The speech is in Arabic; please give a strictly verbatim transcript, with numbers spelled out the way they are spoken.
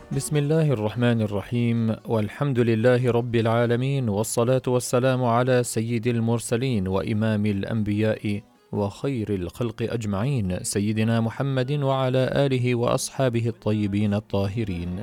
بسم الله الرحمن الرحيم، والحمد لله رب العالمين، والصلاة والسلام على سيد المرسلين وإمام الأنبياء وخير الخلق أجمعين، سيدنا محمد وعلى آله وأصحابه الطيبين الطاهرين.